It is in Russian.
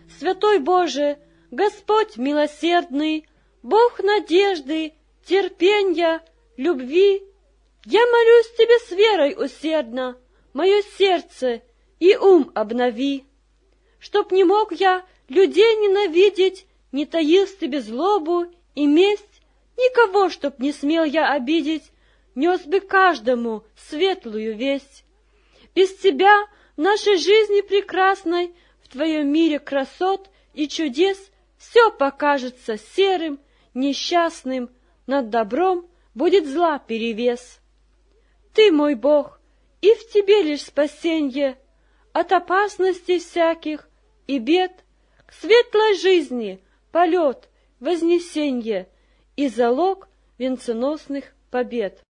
Святой Боже, Господь милосердный, Бог надежды, терпенья, любви, я молюсь Тебе с верой усердно, мое сердце и ум обнови, чтоб не мог я людей ненавидеть, не таил в Тебе злобу и месть, никого, чтоб не смел я обидеть, нес бы каждому светлую весть. Без Тебя в нашей жизни прекрасной, в Твоем мире красот и чудес все покажется серым, несчастным, над добром будет зла перевес. Ты мой Бог, и в Тебе лишь спасенье от опасностей всяких и бед, к светлой жизни полет, вознесенье и залог венценосных побед.